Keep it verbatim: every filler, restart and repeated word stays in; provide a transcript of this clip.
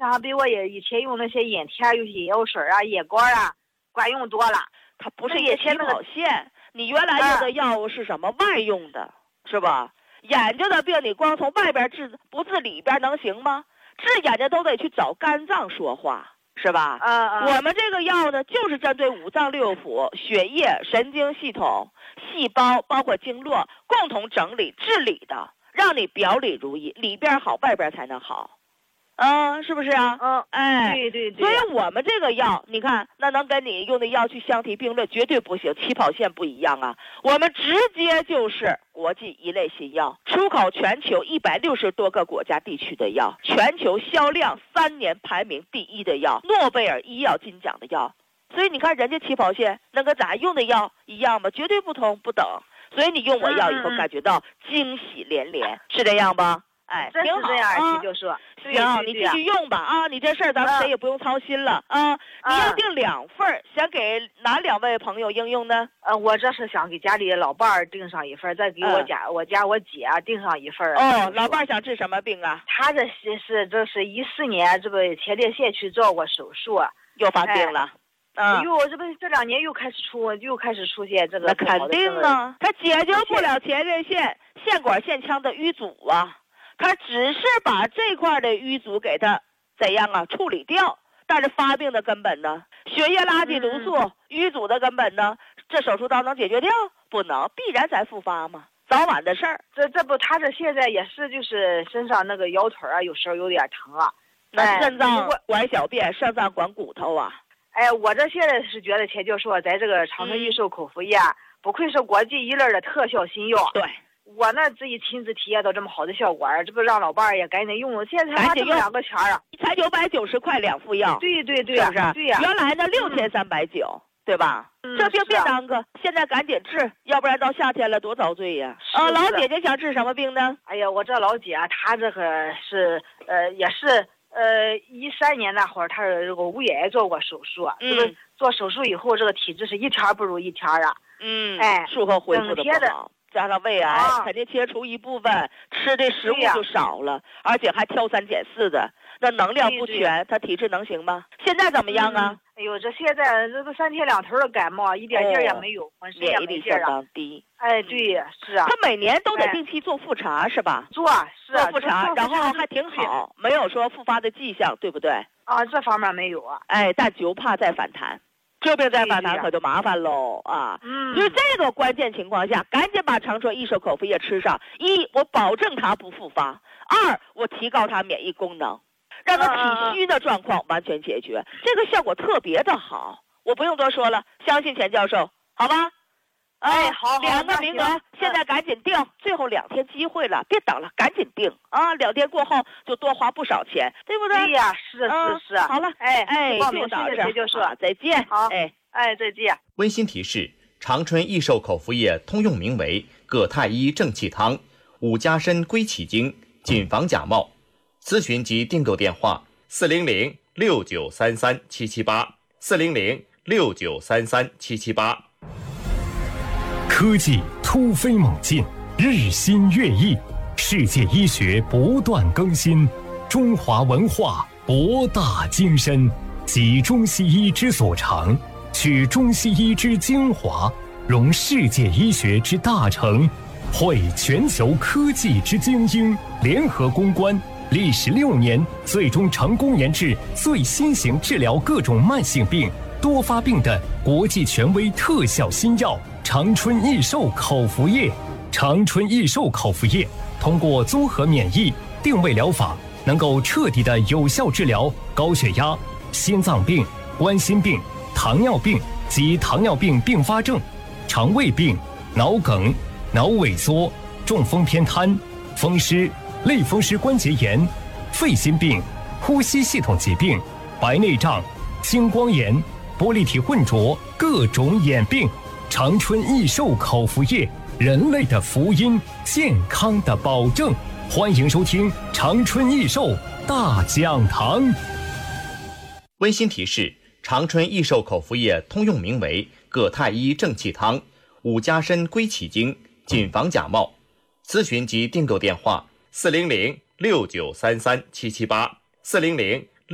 上比我也以前用那些眼贴、有些药水啊、眼膏啊管用多了。 它不是起跑线，你原来用的药物是什么？外用的，是吧？眼睛的病你光从外边治不治里边能行吗？治眼睛都得去找肝脏说话，是吧？ 嗯嗯。 我们这个药呢，就是针对五脏六腑、血液、神经系统、细胞，包括经络，共同整理治理的，让你表里如一，里边好，外边才能好。嗯，是不是啊？ 嗯， 哎， 对对对。 所以我们这个药，你看，那能跟你用的药去相提并论，绝对不行，起跑线不一样啊。我们直接就是国际一类新药，出口全球一百六十多个国家地区的药，全球销量三年排名第一的药，诺贝尔医药金奖的药。所以你看，人家起跑线能跟咱用的药一样吗？绝对不同，不等。所以你用我药以后，感觉到惊喜连连，是这样吧？哎， 挺好啊，就说行，你继续用吧啊！你这事儿咱们谁也不用操心了啊！你要订两份，想给哪两位朋友应用呢？ 呃，我这是想给家里老伴儿订上一份，再给我家我家我姐订上一份。 哦，老伴儿想治什么病啊？ 他这是是这是一四年这个前列腺去做过手术， 又发病了。 嗯，又这不这两年又开始出又开始出现这个。 那肯定啊，他解决不了前列腺腺管腺腔的淤阻啊。他只是把这块的淤阻给他怎样啊处理掉，但是发病的根本呢，血液垃圾毒素、嗯、淤阻的根本呢，这手术刀能解决掉？不能，必然再复发嘛，早晚的事儿。 这这不，他这现在也是就是身上那个腰腿啊，有时候有点疼啊。 那肾脏管小便，肾脏管骨头啊。 哎，我这现在是觉得钱教授在这个长春益寿口服液、嗯，不愧是国际一类的特效新药。 对。 我那自己亲自体验到这么好的效果，这不让老伴儿也赶紧用，现在才花这两个钱啊， 才九百九十块两副药。 对对对， 是不是？ 对呀、啊， 原来呢六千三百九，对吧？ 嗯、 这病别耽搁，现在赶紧治，要不然到夏天了多遭罪呀！啊，老姐姐想治什么病呢？ 哎呀，我这老姐她这个是呃也是呃一三年那会儿，她这个胃癌做过手术， 嗯， 这个做手术以后，这个体质是一天不如一天啊。 嗯， 哎， 术后恢复的不好。加上胃癌、啊，肯定切除一部分，吃的食物就少了，啊、而且还挑三拣四的，那能量不全，他体质能行吗？现在怎么样啊？ 嗯、哎呦，这现在这个三天两头的感冒，一点劲儿也没有，浑身也没劲儿啊。 免疫力相当低。 哎，对，是啊。 他每年都得定期做复查，是吧？ 做是做复查，然后还挺好，没有说复发的迹象，对不对？ 啊，这方面没有啊。 哎，但就怕再反弹。这病再反弹可就麻烦喽啊！ 嗯， 所以这个关键情况下，赶紧把长春益寿口服液吃上。一，我保证它不复发；二，我提高它免疫功能，让它体虚的状况完全解决。这个效果特别的好，我不用多说了，相信钱教授，好吧？ 哎，好， 两个名额，现在赶紧定，最后两天机会了，别等了，赶紧定啊！两天过后就多花不少钱，对不对？ 对呀，是是是。 好了， 哎哎， 就到这儿，就是再见。 好， 哎哎，再见。 温馨提示：长春益寿口服液通用名为葛太医正气汤，五加参归气经，谨防假冒。咨询及订购电话：四零零六九三三七七八，四零零六九三三七七八。 科技突飞猛进，日新月异，世界医学不断更新，中华文化博大精深，集中西医之所长，取中西医之精华，融世界医学之大成，汇全球科技之精英，联合攻关，历时六年，最终成功研制最新型治疗各种慢性病、多发病的国际权威特效新药长春益寿口服液。长春益寿口服液通过综合免疫定位疗法，能够彻底的有效治疗高血压、心脏病、冠心病、糖尿病及糖尿病并发症、肠胃病、脑梗、脑萎缩、中风偏瘫、风湿、类风湿关节炎、肺心病、呼吸系统疾病、白内障、青光眼、玻璃体混浊各种眼病。长春益寿口服液，人类的福音，健康的保证。欢迎收听长春益寿大讲堂。 温馨提示：长春益寿口服液通用名为葛太医正气汤，五加参归气经，谨防假冒。咨询及订购电话：四零零六九三三七七八，四零零